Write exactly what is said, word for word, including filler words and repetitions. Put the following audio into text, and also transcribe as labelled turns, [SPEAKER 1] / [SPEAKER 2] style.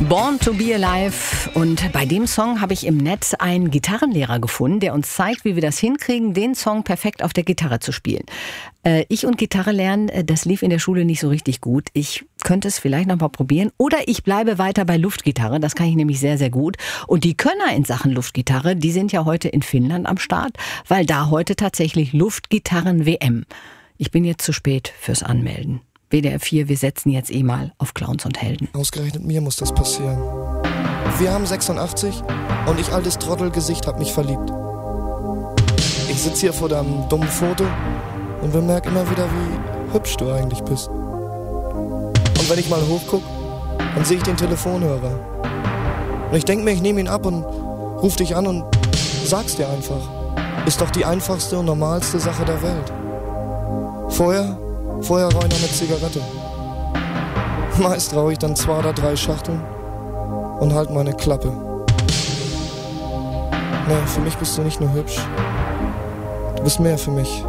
[SPEAKER 1] Born to be Alive, und bei dem Song habe ich im Netz einen Gitarrenlehrer gefunden, der uns zeigt, wie wir das hinkriegen, den Song perfekt auf der Gitarre zu spielen. Äh, ich und Gitarre lernen, das lief in der Schule nicht so richtig gut. Ich könnte es vielleicht noch mal probieren, oder ich bleibe weiter bei Luftgitarre, das kann ich nämlich sehr, sehr gut. Und die Könner in Sachen Luftgitarre, die sind ja heute in Finnland am Start, weil da heute tatsächlich Luftgitarren-W M. Ich bin jetzt zu spät fürs Anmelden. W D R vier, wir setzen jetzt eh mal auf Clowns und Helden.
[SPEAKER 2] Ausgerechnet mir muss das passieren. Wir haben sechsundachtzig und ich, altes Trottelgesicht, hab mich verliebt. Ich sitz hier vor deinem dummen Foto und bemerk immer wieder, wie hübsch du eigentlich bist. Und wenn ich mal hochguck, dann sehe ich den Telefonhörer. Und ich denk mir, ich nehme ihn ab und ruf dich an und sag's dir einfach. Ist doch die einfachste und normalste Sache der Welt. Vorher Vorher rauche ich noch eine Zigarette. Meist rauche ich dann zwei oder drei Schachteln und halt meine Klappe. Nee, für mich bist du nicht nur hübsch. Du bist mehr für mich.